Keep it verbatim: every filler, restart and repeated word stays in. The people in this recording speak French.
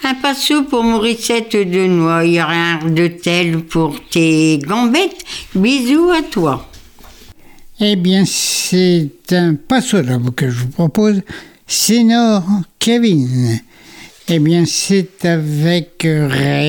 Un pinceau pour Morissette de noix. Il y aurait un de tel pour tes gambettes. Bisous à toi. Eh bien, c'est un pinceau que je vous propose. Sénor Kevin. Eh bien, c'est avec Ray.